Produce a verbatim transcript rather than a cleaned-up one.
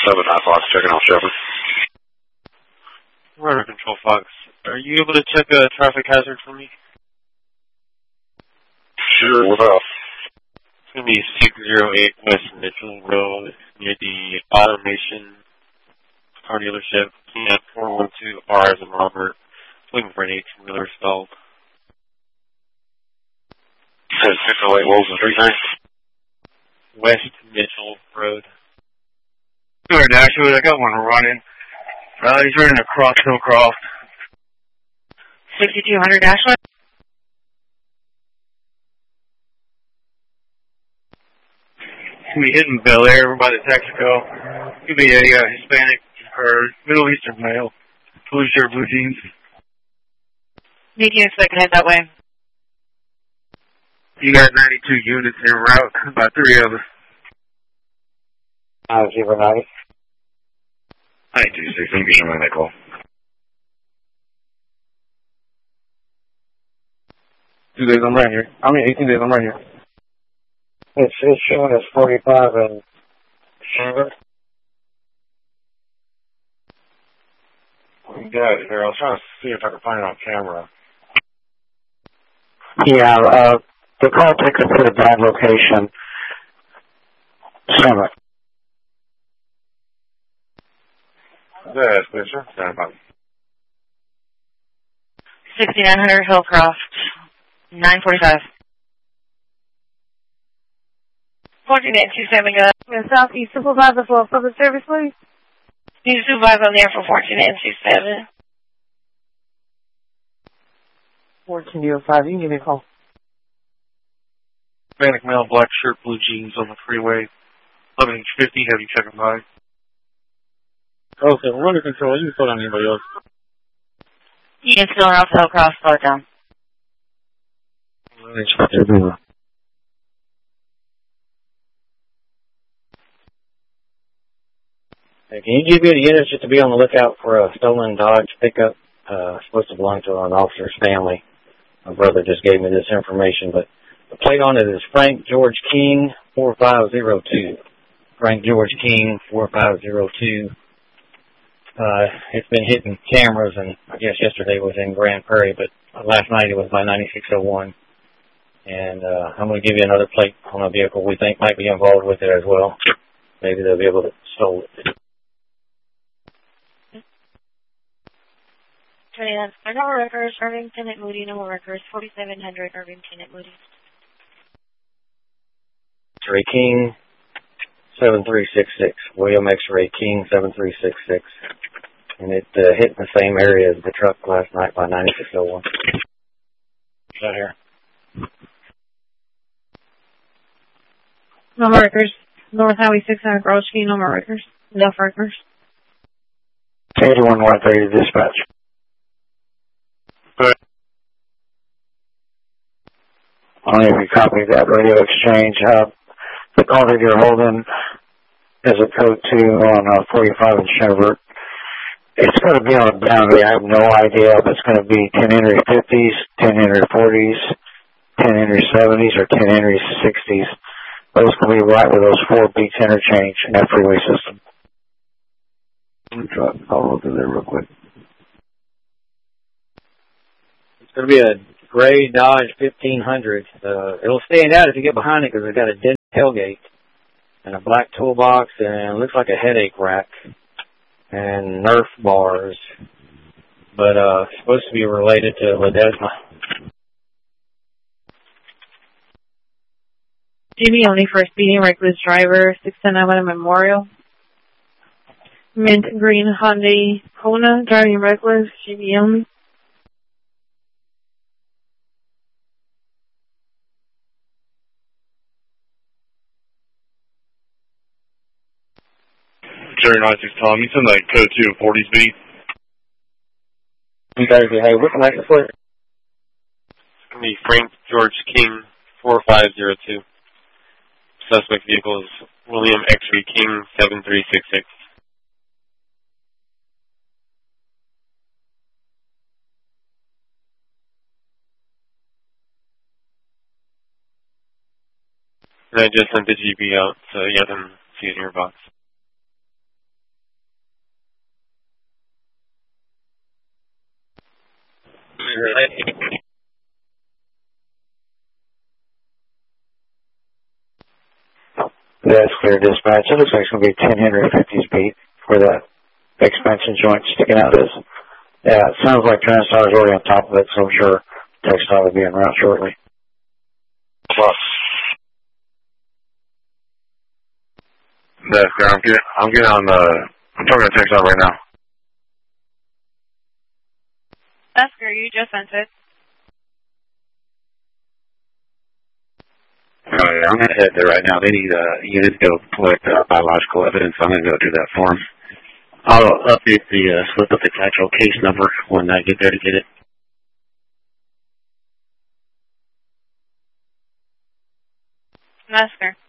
seven nine Fox, checking out Shepard. Radar Control Fox, are you able to check a traffic hazard for me? Sure, what's up? It's going to be six oh eight West Mitchell Road near the Automation car dealership. At four one two R as in Robert. Looking for an eighteen-wheeler stalled. You said six oh eight, what was the street name? West Mitchell Road. Sure, Dashwood, I got one running. Uh, he's running across Hillcroft. sixty-two hundred Dashwood? He'll be hitting Bel Air by the Texaco. He'll be a uh, Hispanic or Middle Eastern male. Blue shirt, blue jeans. Need you expect to head that way. You got ninety-two units en route, about three of us. Uh, zero ninety. ninety-two six, I'm getting on that call. Two days, I'm right here. I mean, eighteen days, I'm right here. It's, it's showing us forty-five and Shanghai. You got it here. I was trying to see if I could find it on camera. Yeah, uh, the call took us to a bad location. Summit. Yes, Mister. Stand by. sixty-nine hundred Hillcroft. nine forty-five. fourteen eight two seven, go. Southeast Supervisor for public service, please. Need a supervisor on there for fourteen eight two seven. fourteen oh five, you can give me a call. Hispanic male, black shirt, blue jeans on the freeway. eleven inch fifty, heavy checking by. Okay, we're under control. You can slow down anybody else. You can still run off Hillcroft, slow it down. eleven inch fifty. Hey, can you give me the units just to be on the lookout for a stolen Dodge pickup? Uh, supposed to belong to an officer's family. My brother just gave me this information, but the plate on it is Frank George King, four five zero two. Frank George King, four five zero two. Uh, it's been hitting cameras, and I guess yesterday was in Grand Prairie, but last night it was by ninety-six oh one. And uh, I'm going to give you another plate on a vehicle we think might be involved with it as well. Maybe they'll be able to stole it. twenty-nine, Normal Records, Irving Tenant Moody, Normal Records, forty-seven hundred Irving Tenant Moody. X-Ray King, seven three six six. William X-Ray King, seven three six six. And it uh, hit in the same area as the truck last night by ninety-six oh one. Right here. Normal Records, North Highway six hundred, Grosky, Normal Records, Duff Records. eighty-one one thirty dispatch. Good. Only if you copy that radio exchange. Uh, the call that you're holding is a code two on uh, forty-five and Chevrolet. It's going to be on a boundary. I have no idea if it's going to be ten Henry fifties, ten Henry forties, ten Henry seventies, or ten Henry sixties. Those can be right where those four beats interchange in that freeway system. Let me try. I'll look in there real quick. It's going to be a gray Dodge fifteen hundred. Uh, it'll stand out if you get behind it because it's got a dent tailgate and a black toolbox and it looks like a headache rack and Nerf bars. But uh, it's supposed to be related to Ledesma. Jimmy only for speeding reckless driver, six ten Avenue Memorial. Mint green Hyundai Kona, driving reckless, Jimmy only. Jerry nine six Tom, you send that code two of forty speed. You guys, hey, what's the license plate? It's going to be Frank George King, four five zero two. Suspect vehicle is William X-Ray King, seven three six six. And I just sent the G P out, so you can see it in your box. That's clear, dispatch. It looks like it's going to be ten Henry fifties beat where that expansion joint sticking out is. Yeah, it sounds like TransStar is already on top of it, so I'm sure TxDOT will be en route shortly. Plus. That's clear. I'm getting, I'm getting on the, I'm talking to TxDOT right now. That's clear. You just sent it. Oh, yeah, I'm going to head there right now. They need a uh, unit to go collect uh, biological evidence. I'm going to go do that for them. I'll update the, uh, slip up the actual case number when I get there to get it. That's clear.